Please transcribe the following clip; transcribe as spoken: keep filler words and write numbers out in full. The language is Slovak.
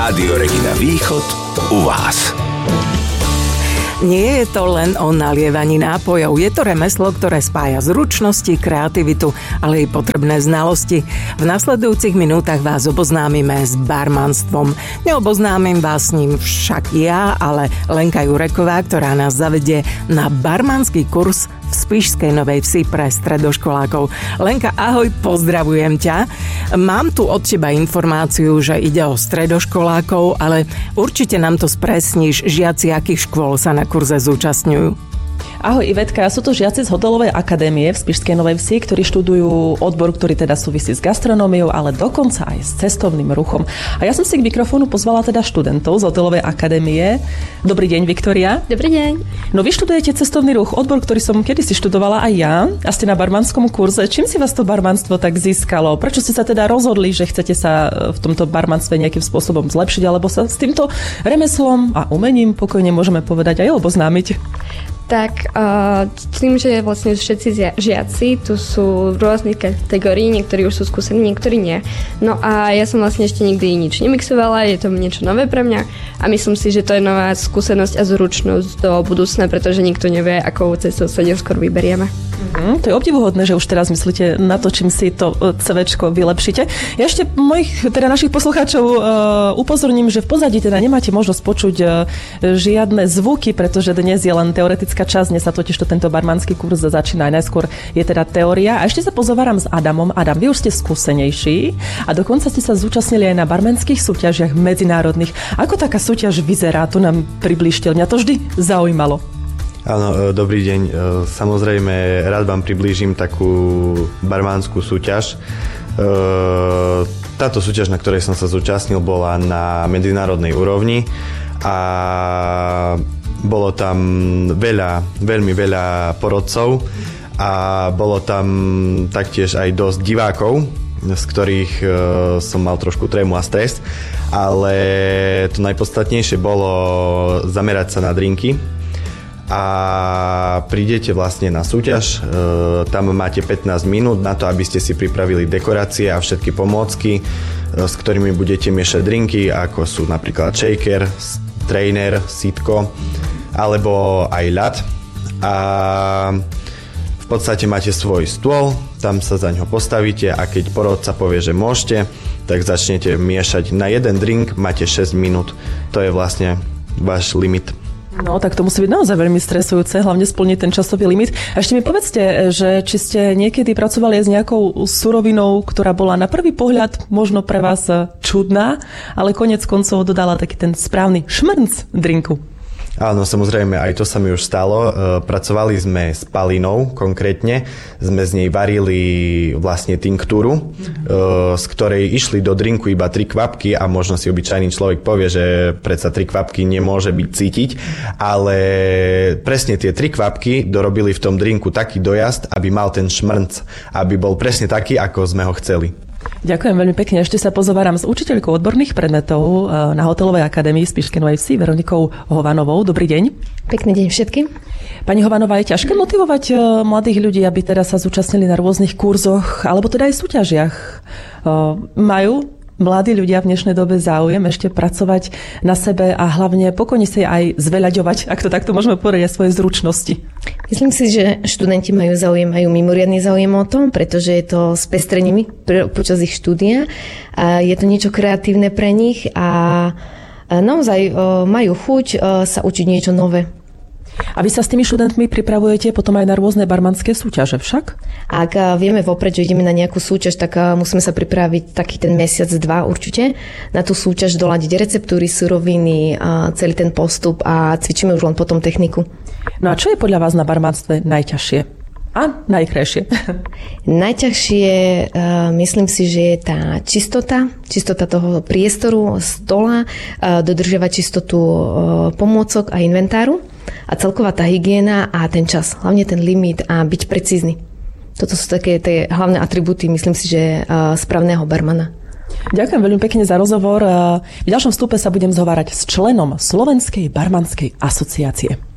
Rádio Regina Východ u vás. Nie je to len o nalievaní nápojov. Je to remeslo, ktoré spája zručnosti, kreativitu, ale aj potrebné znalosti. V nasledujúcich minútach vás oboznámime s barmanstvom. Neoboznámim vás s ním však ja, ale Lenka Jureková, ktorá nás zavedie na barmanský kurz v Spišskej Novej Vsi pre stredoškolákov. Lenka, ahoj, pozdravujem ťa. Mám tu od teba informáciu, že ide o stredoškolákov, ale určite nám to spresníš, žiaci akých škôl sa na kurze zúčastňujú. Ahoj Ivetka, sú to žiaci z Hotelovej akadémie v Spišskej Novej Vsi, ktorí študujú odbor, ktorý teda súvisí s gastronómiou, ale dokonca aj s cestovným ruchom. A ja som si k mikrofónu pozvala teda študentov z Hotelovej akadémie. Dobrý deň, Viktória. Dobrý deň. No vy študujete cestovný ruch, odbor, ktorý som kedysi študovala aj ja, a ste na barmanskom kurze. Čím si vás to barmanstvo tak získalo? Prečo ste sa teda rozhodli, že chcete sa v tomto barmanstve nejakým spôsobom zlepšiť, alebo sa s týmto remeslom a umením pokojne môžeme povedať aj oboznámiť? Tak uh, tým, že vlastne všetci žiaci tu sú v rôznych kategórií, niektorí už sú skúsení, niektorí nie. No a ja som vlastne ešte nikdy nič nemixovala, je to niečo nové pre mňa a myslím si, že to je nová skúsenosť a zručnosť do budúcna, pretože nikto nevie, akou cestou sa neskôr vyberieme. Mm, to je obdivuhodné, že už teraz myslíte na to, čím si to CVčko vylepšíte. Ja ešte mojich, teda našich poslucháčov uh, upozorním, že v pozadí teda nemáte možnosť počuť uh, žiadne zvuky, pretože dnes je len teoretická časť, dnes sa totiž to tento barmanský kurz začína, aj najskôr je teda teória. A ešte sa pozováram s Adamom. Adam, vy už ste skúsenejší a dokonca ste sa zúčastnili aj na barmanských súťažiach medzinárodných. Ako taká súťaž vyzerá? To nám priblížte. Mňa to vždy zaujímalo. Áno, dobrý deň. Samozrejme, rád vám priblížim takú barmanskú súťaž. Táto súťaž, na ktorej som sa zúčastnil, bola na medzinárodnej úrovni a bolo tam veľa, veľmi veľa porodcov a bolo tam taktiež aj dosť divákov, z ktorých som mal trošku trému a stres, ale to najpodstatnejšie bolo zamerať sa na drinky. A prídete vlastne na súťaž, e, tam máte pätnásť minút na to, aby ste si pripravili dekorácie a všetky pomôcky, e, s ktorými budete miešať drinky, ako sú napríklad shaker, strainer, sitko alebo aj ľad. A v podstate máte svoj stôl, tam sa za ňo postavíte a keď porodca povie, že môžete, tak začnete miešať. Na jeden drink máte šesť minút, to je vlastne váš limit. No, tak to musí byť naozaj veľmi stresujúce, hlavne splniť ten časový limit. A ešte mi povedzte, že či ste niekedy pracovali s nejakou surovinou, ktorá bola na prvý pohľad možno pre vás čudná, ale konec koncov dodala taký ten správny šmrnc drinku. Áno, samozrejme, aj to sa mi už stalo. Pracovali sme s palinou konkrétne, sme z nej varili vlastne tinktúru, mm-hmm. z ktorej išli do drinku iba tri kvapky a možno si obyčajný človek povie, že predsa tri kvapky nemôže byť cítiť, ale presne tie tri kvapky dorobili v tom drinku taký dojazd, aby mal ten šmrnc, aby bol presne taký, ako sme ho chceli. Ďakujem veľmi pekne. Ešte sa pozováram s učiteľkou odborných predmetov na Hotelovej akadémii Spišskej Novej Vsi, Veronikou Hovanovou. Dobrý deň. Pekný deň všetkým. Pani Hovanová, je ťažké motivovať mladých ľudí, aby teda sa zúčastnili na rôznych kurzoch, alebo teda aj súťažiach? Majú mladí ľudia v dnešnej dobe záujem ešte pracovať na sebe a hlavne pokojne si aj zveľaďovať, ak to takto môžeme povedať, aj svoje zručnosti? Myslím si, že študenti majú záujem, majú mimoriadny záujem o tom, pretože je to s pestrením počas ich štúdia. A je to niečo kreatívne pre nich a naozaj majú chuť sa učiť niečo nové. A vy sa s tými študentmi pripravujete potom aj na rôzne barmanské súťaže však? Ak vieme vopred, že ideme na nejakú súťaž, tak musíme sa pripraviť taký ten mesiac, dva určite. Na tú súťaž doľadiť receptúry, suroviny, celý ten postup a cvičíme už len potom techniku. No a čo je podľa vás na barmanstve najťažšie? A najkrajšie? Najťažšie, uh, myslím si, že je tá čistota, čistota toho priestoru, stola, uh, dodržiavať čistotu uh, pomôcok a inventáru a celková tá hygiena a ten čas, hlavne ten limit a byť precízny. Toto sú také tie hlavné atribúty, myslím si, že uh, správneho barmana. Ďakujem veľmi pekne za rozhovor. V ďalšom vstupe sa budem zhovárať s členom Slovenskej barmanskej asociácie.